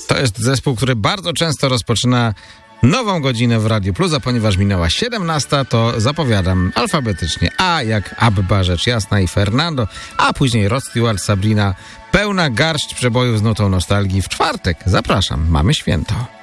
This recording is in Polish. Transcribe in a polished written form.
To jest zespół, który bardzo często rozpoczyna nową godzinę w Radiu Plus, a ponieważ minęła 17, to zapowiadam alfabetycznie. A jak Abba, rzecz jasna, i Fernando, a później Rod Stewart, Sabrina. Pełna garść przebojów z nutą nostalgii w czwartek. Zapraszam, mamy święto.